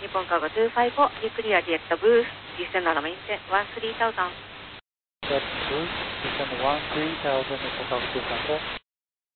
日本カーゴ254, you clear the booth, descend on maintain 13,000. That's booth, descend 13,000, Nippon Cargo 254.